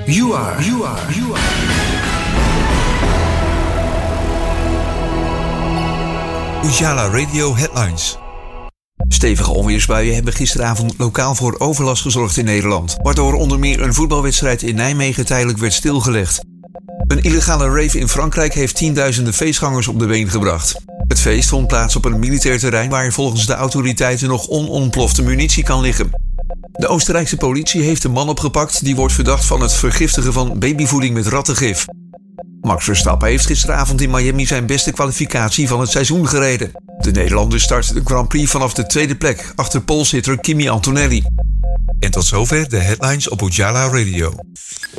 You are. Ujala Radio Headlines. Stevige onweersbuien hebben gisteravond lokaal voor overlast gezorgd in Nederland, waardoor onder meer een voetbalwedstrijd in Nijmegen tijdelijk werd stilgelegd. Een illegale rave in Frankrijk heeft tienduizenden feestgangers op de been gebracht. Het feest vond plaats op een militair terrein waar volgens de autoriteiten nog onontplofte munitie kan liggen. De Oostenrijkse politie heeft een man opgepakt die wordt verdacht van het vergiftigen van babyvoeding met rattengif. Max Verstappen heeft gisteravond in Miami zijn beste kwalificatie van het seizoen gereden. De Nederlander start de Grand Prix vanaf de tweede plek, achter polezitter Kimi Antonelli. En tot zover de headlines op Ujala Radio.